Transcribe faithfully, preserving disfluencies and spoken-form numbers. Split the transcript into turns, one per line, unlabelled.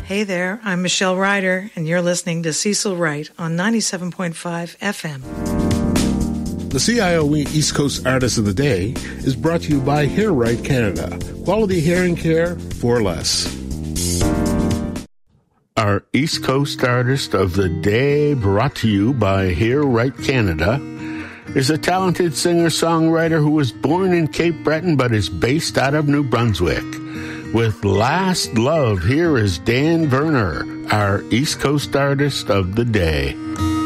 Hey there, I'm Michelle Ryder, and you're listening to Cecil Wright on ninety-seven point five F M.
The C I O E East Coast Artist of the Day is brought to you by Hair Right Canada. Quality hearing care for less.
Our East Coast Artist of the Day, brought to you by Hair Right Canada, is a talented singer-songwriter who was born in Cape Breton but is based out of New Brunswick. With Last Love, here is Dan Verner, our East Coast Artist of the Day.